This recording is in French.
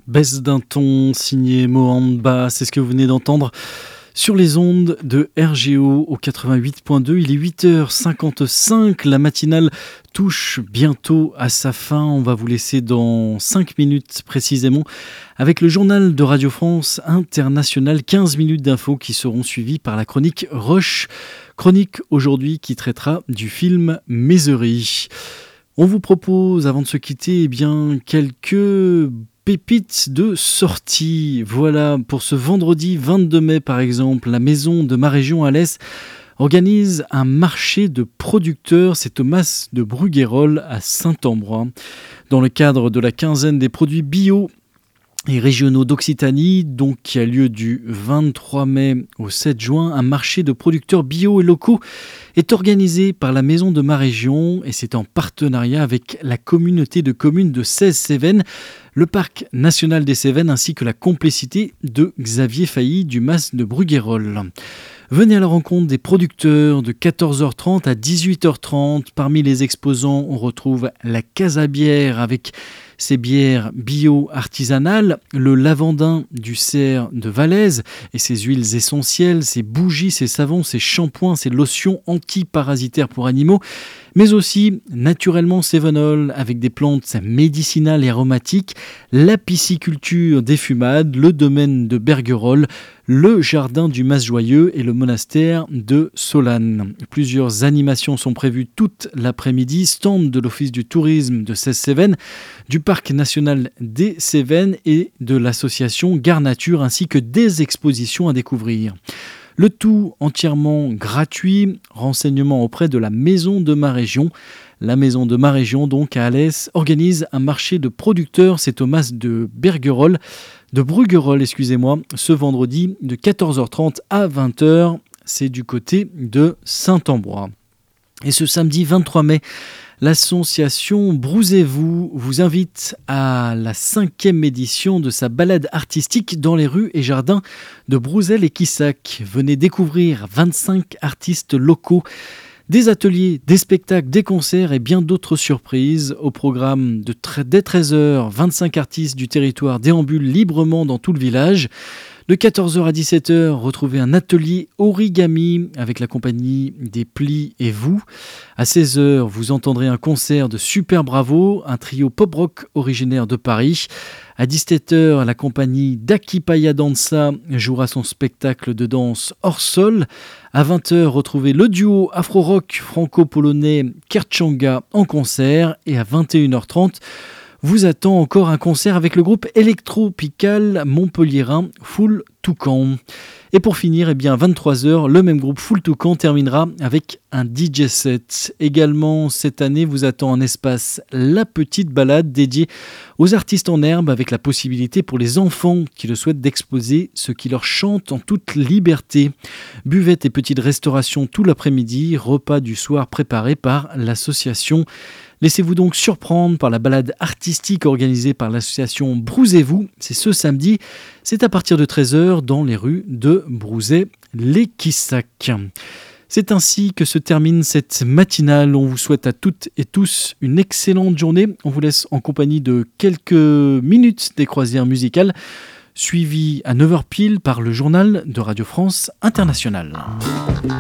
Baisse d'un ton signé Mohand, c'est ce que vous venez d'entendre sur les ondes de RGO au 88.2. Il est 8h55, la matinale touche bientôt à sa fin. On va vous laisser dans 5 minutes précisément avec le journal de Radio France International, 15 minutes d'infos qui seront suivies par la chronique Rush. Chronique aujourd'hui qui traitera du film Misery. On vous propose, avant de se quitter, quelques pépites de sortie. Voilà, pour ce vendredi 22 mai par exemple, la maison de ma région Alès organise un marché de producteurs. C'est Thomas de Bruguérolles à Saint-Ambrois. Dans le cadre de la quinzaine des produits bio et régionaux d'Occitanie, donc qui a lieu du 23 mai au 7 juin, un marché de producteurs bio et locaux est organisé par la Maison de ma région et c'est en partenariat avec la communauté de communes de 16-Cévennes, le parc national des Cévennes ainsi que la complicité de Xavier Failly du Mas de Bruguérolles. Venez à la rencontre des producteurs de 14h30 à 18h30. Parmi les exposants, on retrouve la Casa Bière avec ses bières bio artisanales, le Lavandin du Cerf de Valaise et ses huiles essentielles, ses bougies, ses savons, ses shampoings, ses lotions antiparasitaires pour animaux, mais aussi naturellement Cévenol avec des plantes médicinales et aromatiques, la pisciculture des Fumades, le domaine de Bergerolles, le jardin du Mas-Joyeux et le monastère de Solane. Plusieurs animations sont prévues toute l'après-midi, stand de l'Office du tourisme de 16-Cévennes, du Parc national des Cévennes et de l'association Gare Nature, ainsi que des expositions à découvrir. Le tout entièrement gratuit, renseignements auprès de la Maison de ma région. La Maison de ma région, donc à Alès, organise un marché de producteurs, c'est Thomas de Bruguérolles, ce vendredi de 14h30 à 20h, c'est du côté de Saint-Ambrois. Et ce samedi 23 mai, l'association Brousez-vous vous invite à la 5e édition de sa balade artistique dans les rues et jardins de Brouzel et Quissac. Venez découvrir 25 artistes locaux, des ateliers, des spectacles, des concerts et bien d'autres surprises. Au programme dès 13h, 25 artistes du territoire déambulent librement dans tout le village. De 14h à 17h, retrouvez un atelier origami avec la compagnie des Plis et vous. À 16h, vous entendrez un concert de Super Bravo, un trio pop-rock originaire de Paris. À 17h, la compagnie d'Akipaya Dansa jouera son spectacle de danse hors sol. À 20h, retrouvez le duo afro-rock franco-polonais Kerchanga en concert. Et à 21h30, vous attend encore un concert avec le groupe électropical montpelliérain Full Toucan. Et pour finir, à 23h, le même groupe Full Toucan terminera avec un DJ set. Également, cette année, vous attend un espace La Petite Balade dédié aux artistes en herbe avec la possibilité pour les enfants qui le souhaitent d'exposer ce qui leur chante en toute liberté. Buvette et petite restauration tout l'après-midi, repas du soir préparé par l'association. Laissez-vous donc surprendre par la balade artistique organisée par l'association Brousez-vous. C'est ce samedi, c'est à partir de 13h dans les rues de Brouzé-les-Quissac. C'est ainsi que se termine cette matinale. On vous souhaite à toutes et tous une excellente journée. On vous laisse en compagnie de quelques minutes des croisières musicales, suivies à 9h pile par le journal de Radio France Internationale.